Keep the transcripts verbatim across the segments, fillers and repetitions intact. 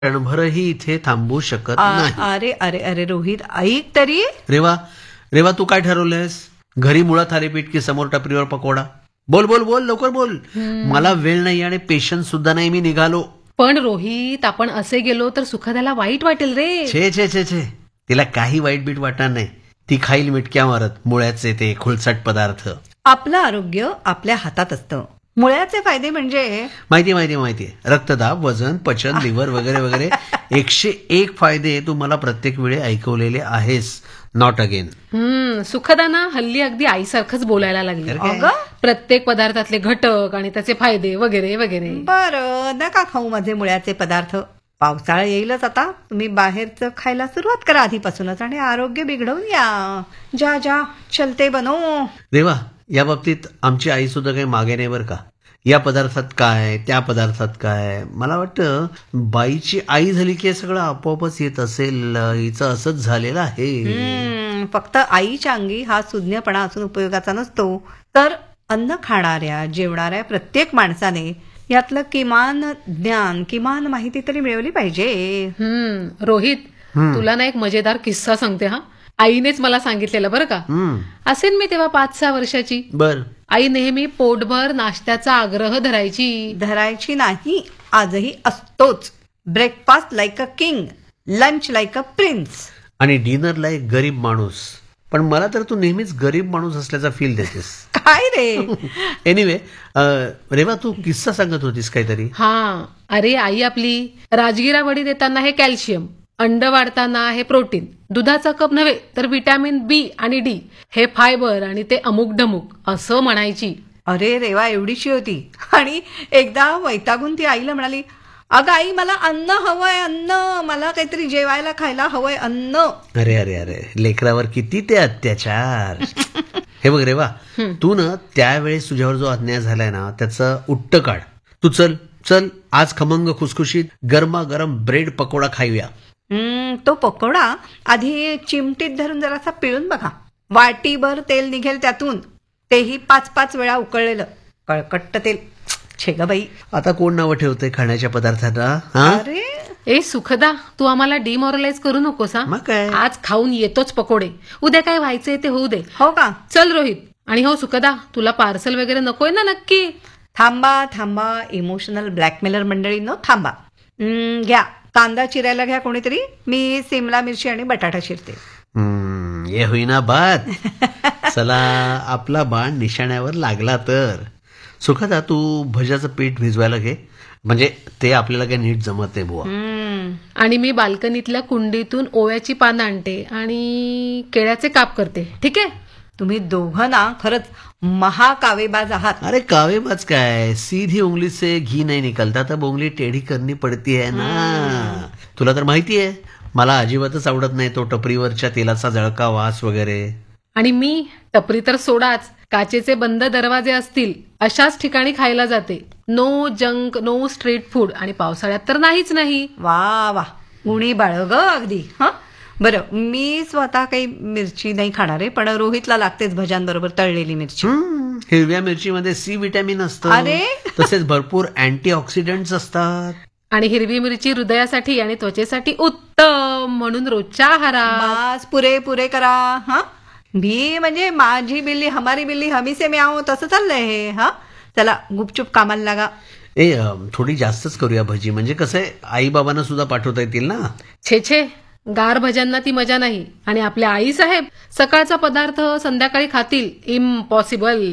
क्षणभरही इथे थांबू शकत नाही. अरे अरे अरे रोहित ऐक तरी. रेवा रेवा तू काय ठरवलंयस? घरी मुळा थालीपीठ की समोर टपरीवर पकोडा? बोल बोल बोल लवकर बोल. मला वेळ नाही आणि पेशन्स सुद्धा नाही. मी निघालो. पण रोहित आपण असे गेलो तर सुखाद्याला वाईट वाटेल रे. छे छे छे छे तिला काही वाईट बीट वाटणार नाही. ती खाईल मिटक्या मारत मुळ्याचे ते खुळचट पदार्थ. आपलं आरोग्य आपल्या हातात असतं. मुळ्याचे फायदे म्हणजे माहिती माहिती माहिती रक्तदाब, वजन, पचन, लिव्हर वगैरे वगैरे एकशे एक फायदे तू मला प्रत्येक वेळी ऐकवलेले आहेस. Not again. हम्म सुखदा ना हल्ली अगदी आईसारखंच बोलायला लागली. अगं प्रत्येक पदार्थातले घटक आणि त्याचे फायदे वगैरे वगैरे. बरं नका खाऊ माझे मुळ्याचे पदार्थ. पावसाळा येईलच आता. तुम्ही बाहेरचं खायला सुरुवात करा आधीपासूनच आणि आरोग्य बिघडवून या. जा जा चलते बनो. देवा या बाबतीत आमची आई सुद्धा काही मागे नाही बरं का. या पदार्थात काय त्या पदार्थात काय. मला वाटतं बाईची आई झाली की सगळं आपोआपच येत असेल. हिचं असंच झालेलं आहे. फक्त आईच्या अंगी हा सुज्ञपणा असून उपयोगाचा नसतो. तर अन्न खाणाऱ्या जेवणाऱ्या प्रत्येक माणसाने यातलं किमान ज्ञान किमान माहिती तरी मिळवली पाहिजे. हम्म रोहित तुला ना एक मजेदार किस्सा सांगते. हा आईनेच मला सांगितलेलं बरं का. असेल मी तेव्हा पाच सहा वर्षाची. बर आई नेहमी पोटभर नाश्त्याचा आग्रह धरायची. धरायची नाही आजही असतोच. Breakfast like a king, lunch like a prince आणि डिनर लाईक गरीब माणूस. पण मला तर तू नेहमीच गरीब माणूस असल्याचा फील देतेस. काय रे. एनिवे रेवा तू किस्सा सांगत होतीस काहीतरी. हा अरे आई आपली राजगिरा वडी देताना हे कॅल्शियम, अंड वाढताना हे प्रोटीन, दुधाचा कप नव्हे तर विटॅमिन बी आणि डी हे फायबर आणि ते अमुक ढमुक असं म्हणायची. अरे रेवा एवढीशी होती आणि एकदा वैतागून ती आईला म्हणाली, अगं आई मला अन्न हवंय अन्न. मला काहीतरी जेवायला खायला हवंय अन्न. अरे अरे अरे लेकरावर किती ते अत्याचार. हे बघ रेवा तू ना त्यावेळेस तुझ्यावर जो अन्याय झालाय ना त्याचं उट्ट काढ. तू चल चल आज खमंग खुसखुशीत गरमागरम ब्रेड पकोडा खाऊया. हम्म तो पकोडा आधी चिमटीत धरून जरासा पिळून बघा. वाटीभर तेल निघेल त्यातून. तेही पाच पाच वेळा उकळलेलं कळकट्ट तेल. छे ग बाई. आता कोण नावं ठेवते खाण्याच्या पदार्थांना. अरे ए सुखदा तू आम्हाला डिमॉरलाइज करू नकोस. मग काय आज खाऊन येतोच पकोडे. उद्या काय व्हायचंय ते होऊ दे. हो का. चल रोहित. आणि हो सुखदा तुला पार्सल वगैरे नकोय ना नक्की. थांबा थांबा इमोशनल ब्लॅकमेलर मंडळींनो थांबा. हम्म, घ्या कांदा चिरायला घ्या कोणीतरी. मी सिमला मिरची आणि बटाटा चिरते. हम्म ये होईना बात. चला आपला बाण निशाण्यावर लागला तर. सुखदा तू भज्याचं पीठ भिजवायला घे. म्हणजे ते आपल्याला काही नीट जमत नाही बुवा. आणि मी बाल्कनीतल्या कुंडीतून ओव्याची पानं आणते आणि केळ्याचे काप करते. ठीक आहे. तुम्ही दोघं ना खरंच महाकावेबाज आहात. अरे कावेबाज काय. सीधी उंगली से घी नाही निकलता तर उंगली टेढ़ी करनी पडती है ना. तुला तर माहिती आहे मला अजिबातच आवडत नाही तो टपरीवरच्या तेलाचा जळका वास वगैरे. आणि मी टपरी तर सोडाच. काचेचे बंद दरवाजे असतील अशाच ठिकाणी खायला जाते. No junk no street food. आणि पावसाळ्यात तर नाहीच नाही. वा वा उणी बाळ ग अगदी. हा बरं मी स्वतः काही मिरची नाही खाणार आहे पण रोहितला लागतेच भज्यांबरोबर तळलेली मिरची. हिरव्या मिरचीमध्ये सी विटॅमिन असतं. अरे तसेच भरपूर अँटीऑक्सिडंट्स असतात. आणि हिरवी मिरची हृदयासाठी आणि त्वचेसाठी उत्तम. म्हणून रोजच्या आहारात बस पुरे पुरे करा. हा भी म्हणजे माझी बिल्ली हमारी बिल्ली हमी से म्याओ तसं चाललंय हे. हा चला गुपचूप कामाला लागा. ए थोडी जास्तच करूया भजी. म्हणजे कसं आहे आई बाबांना सुद्धा पाठवता येतील ना. छे छे गार भज्यांना ती मजा नाही. आणि आपल्या आई साहेब सकाळचा पदार्थ संध्याकाळी खातील. इम्पॉसिबल.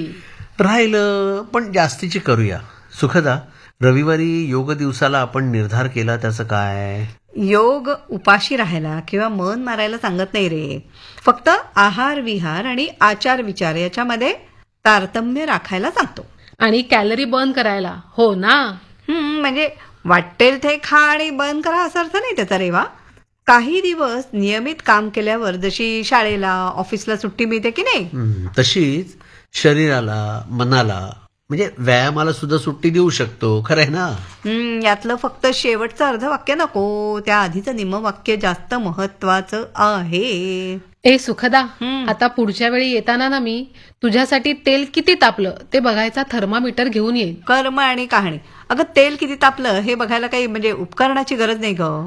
राहिलं पण जास्तीची करूया. सुखदा रविवारी योग दिवसाला आपण निर्धार केला त्याचं काय. योग उपाशी राहायला किंवा मन मारायला सांगत नाही रे. फक्त आहार विहार आणि आचार विचार याच्यामध्ये तारतम्य राखायला सांगतो. आणि कॅलरी बर्न करायला. हो ना. हम्म म्हणजे वाटेल ते खा आणि बर्न करा असा अर्थ नाही त्याचा रेवा. काही दिवस नियमित काम केल्यावर जशी शाळेला ऑफिसला सुट्टी मिळते की नाही तशीच शरीराला मनाला म्हणजे व्यायामाला सुद्धा सुट्टी देऊ शकतो. खरं आहे ना. हम्म यातलं फक्त शेवटचं अर्ध वाक्य नको. त्या आधीचं निम्म वाक्य जास्त महत्वाचं आहे. ए सुखदा आता पुढच्या वेळी येताना ना मी तुझ्यासाठी तेल किती तापलं ते बघायचा थर्मामीटर घेऊन येईन. कर्म आणि कहाणी अगं तेल किती तापलं हे बघायला काही म्हणजे उपकरणाची गरज नाही ग.